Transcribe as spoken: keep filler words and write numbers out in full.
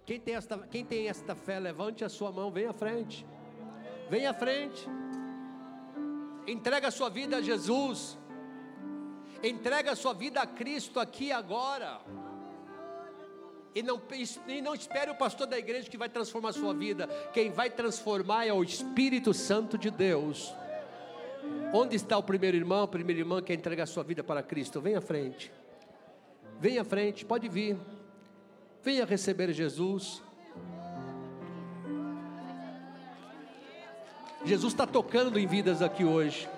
Quem tem esta, quem tem esta fé, levante a sua mão, venha à frente. Venha à frente. Entrega a sua vida a Jesus. Entrega a sua vida a Cristo aqui e agora. E não, e não espere o pastor da igreja que vai transformar a sua vida. Quem vai transformar é o Espírito Santo de Deus. Onde está o primeiro irmão? O primeiro irmão que quer entregar a sua vida para Cristo. Venha à frente. Venha à frente, pode vir. Venha receber Jesus. Jesus está tocando em vidas aqui hoje.